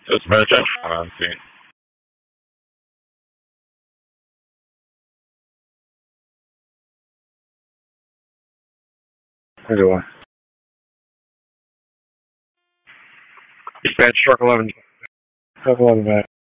Dispatch, on scene. How do I? Dispatch, truck 11. Truck 11 back.